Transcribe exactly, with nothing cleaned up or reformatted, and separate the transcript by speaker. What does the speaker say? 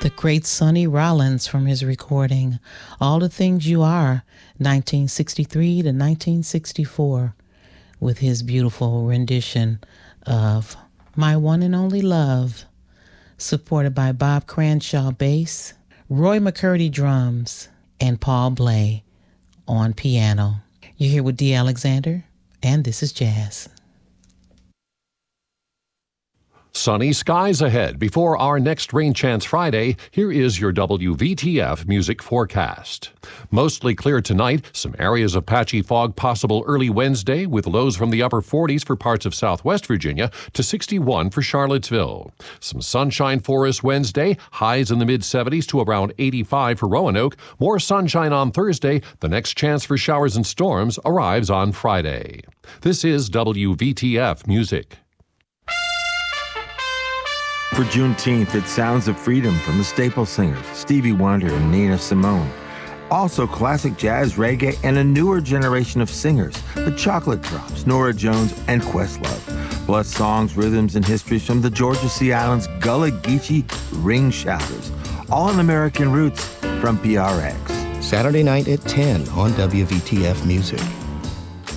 Speaker 1: the great Sonny Rollins from his recording, All the Things You Are, nineteen sixty-three to nineteen sixty-four, with his beautiful rendition of My One and Only Love, supported by Bob Cranshaw bass, Roy McCurdy drums, and Paul Bley on piano. You're here with Dee Alexander, and this is Jazz.
Speaker 2: Sunny skies ahead. Before our next Rain Chance Friday, here is your W V T F music forecast. Mostly clear tonight, some areas of patchy fog possible early Wednesday, with lows from the upper forties for parts of southwest Virginia to sixty-one for Charlottesville. Some sunshine for us Wednesday, highs in the mid-seventies to around eighty-five for Roanoke. More sunshine on Thursday. The next chance for showers and storms arrives on Friday. This is W V T F Music.
Speaker 3: For Juneteenth, it's Sounds of Freedom from the Staple Singers, Stevie Wonder and Nina Simone. Also classic jazz, reggae, and a newer generation of singers, the Chocolate Drops, Norah Jones, and Questlove. Plus songs, rhythms, and histories from the Georgia Sea Islands Gullah Geechee Ring Shouters. All in American Roots from P R X.
Speaker 4: Saturday night at ten on W V T F Music.